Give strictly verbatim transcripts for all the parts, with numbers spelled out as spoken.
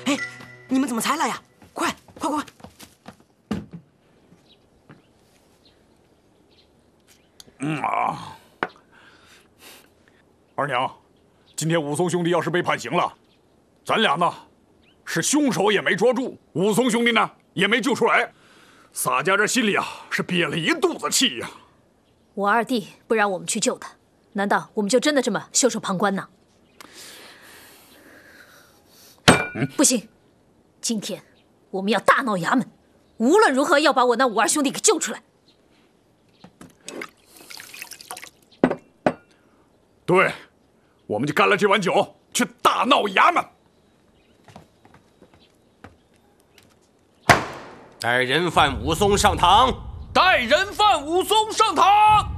哎，你们怎么才来呀？快快快！ 嗯啊，二娘，今天武松兄弟要是被判刑了，咱俩呢，是凶手也没捉住，武松兄弟呢也没救出来，洒家这心里啊是憋了一肚子气呀。 我二弟不让我们去救他，难道我们就真的这么袖手旁观呢？嗯、不行，今天我们要大闹衙门，无论如何要把我那五二兄弟给救出来。 对，我们就干了这碗酒，去大闹衙门。 带人犯武松上堂。 带人犯武松上堂。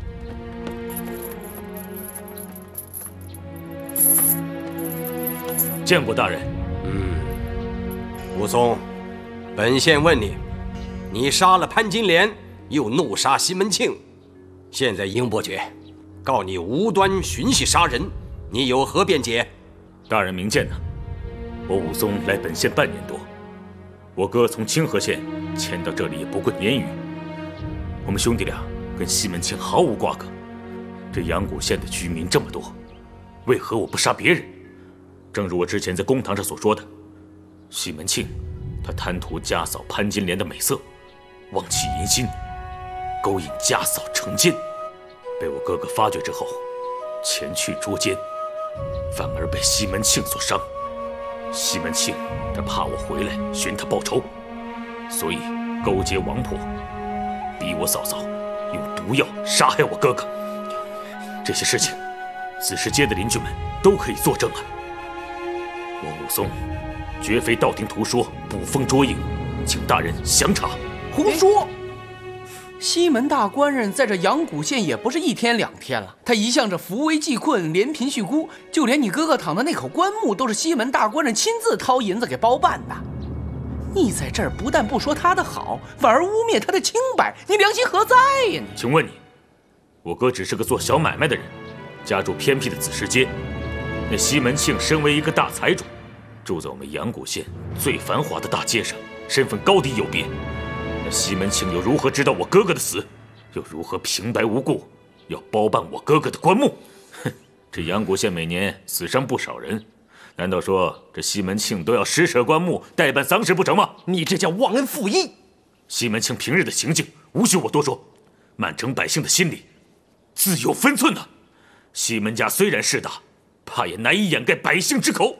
见过大人。 嗯，武松，本县问你，你杀了潘金莲，又怒杀西门庆，现在英伯爵告你无端寻衅杀人，你有何辩解？ 大人明鉴呐，我武松来本县半年多，我哥从清河县迁到这里也不过年余。我们兄弟俩跟西门庆毫无瓜葛，这阳谷县的居民这么多，为何我不杀别人？正如我之前在公堂上所说的，西门庆他贪图家嫂潘金莲的美色，忘弃淫心，勾引家嫂成奸，被我哥哥发觉之后，前去捉奸，反而被西门庆所伤。西门庆他怕我回来寻他报仇，所以勾结王婆，逼我嫂嫂用毒药杀害我哥哥。这些事情，子时街的邻居们都可以作证啊。我武松绝非道听途说、捕风捉影，请大人详查。 胡说！西门大官人在这阳谷县也不是一天两天了，他一向这扶危济困、怜贫恤孤，就连你哥哥躺的那口棺木都是西门大官人亲自掏银子给包办的。你在这儿不但不说他的好，反而污蔑他的清白，你良心何在呀你？ 请问你，我哥只是个做小买卖的人，家住偏僻的子时街。那西门庆身为一个大财主，住在我们阳谷县最繁华的大街上，身份高低有别。那西门庆又如何知道我哥哥的死？又如何平白无故要包办我哥哥的棺木？哼，这阳谷县每年死伤不少人，难道说这西门庆都要施舍棺木、代办丧事不成吗？ 你这叫忘恩负义！ 西门庆平日的行径，无需我多说，满城百姓的心里自有分寸呐。西门家虽然势大，怕也难以掩盖百姓之口。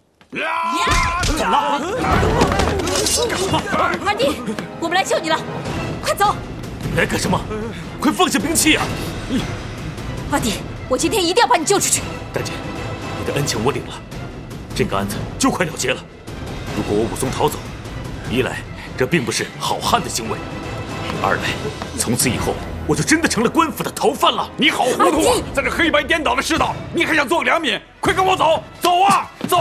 二弟，我们来救你了，快走！ 来干什么？快放下兵器啊！ 二弟，我今天一定要把你救出去。 大姐，你的恩情我领了，这个案子就快了结了。如果我武松逃走，一来这并不是好汉的行为，二来从此以后我就真的成了官府的逃犯了。 你好糊涂啊！在这黑白颠倒的世道，你还想做个良民？快跟我走，走啊，走！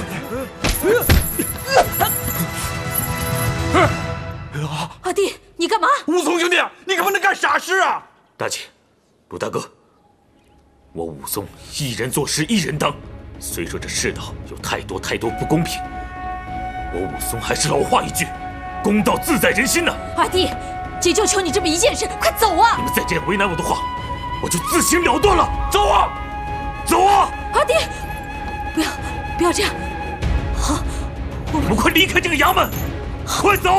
二弟，你干嘛？ 武松兄弟，你可不能干傻事啊！ 大姐，鲁大哥，我武松一人做事一人当，虽说这世道有太多太多不公平，我武松还是老话一句，公道自在人心呐。 二弟，姐就求你这么一件事，快走啊！ 你们再这样为难我的话，我就自行了断了。走啊，走啊！ 二弟，不要，不要这样。好， 你们快离开这个衙门，快走！